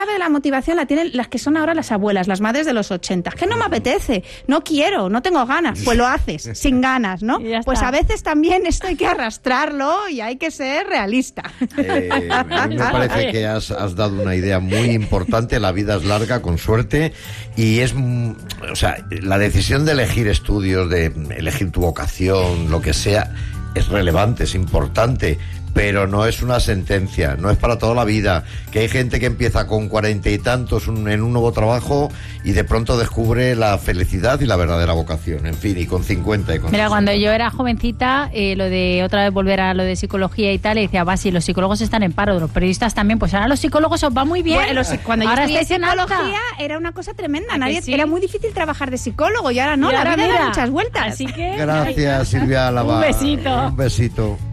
de la motivación la tienen las que son ahora las abuelas, las madres de los 80. Que no me apetece, no quiero, no tengo ganas. Pues lo haces, sin ganas, ¿no? Pues a veces también esto hay que arrastrarlo y hay que ser realista. A mí me parece que has dado una idea muy importante. La vida es larga, con suerte, y o sea, la decisión de elegir estudios, de elegir tu vocación, lo que sea, es relevante, es importante, pero no es una sentencia, no es para toda la vida. Que hay gente que empieza con 40 y tantos en un nuevo trabajo y de pronto descubre la felicidad y la verdadera vocación, en fin, y con 50 y con Mira, 60. cuando yo era jovencita, lo de otra vez volver a lo de psicología y tal, y decía, si los psicólogos están en paro, los periodistas también, pues ahora los psicólogos os va muy bien. Bueno, cuando ahora yo estudié estáis en alta. psicología era una cosa tremenda. Sí? Era muy difícil trabajar de psicólogo y ahora no, Y ahora la vida mira, da muchas vueltas. Así que... Gracias, Silvia Álava. Un besito. Un besito.